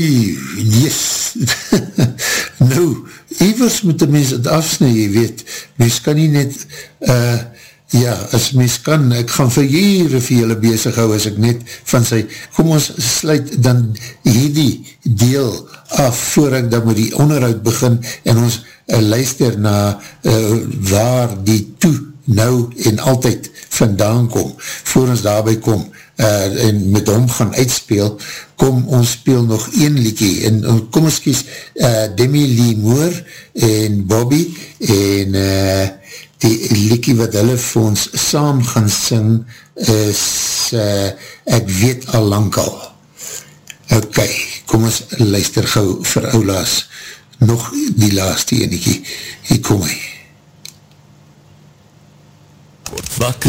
Yes. Nou, iewers moet die mens het afsnij, jy weet, mens kan nie net, ja, as mens kan, ek gaan vir jare vir julle bezig hou, as ek net van sy, kom ons sluit dan hierdie deel af, voor ek dan met die onderhoud begin, en ons luister na waar die toe nou en altyd vandaan kom, voor ons daarby kom, en met hom gaan uitspeel, kom ons speel nog een liedjie, en kom ons kies Demi Lee Moore en Bobby, en die liedjie wat hulle vir ons saam gaan sing, is Ek weet al lang al. Ok, kom ons luister gauw vir oulaas, nog die laaste enetjie, hier kom hy. Wakker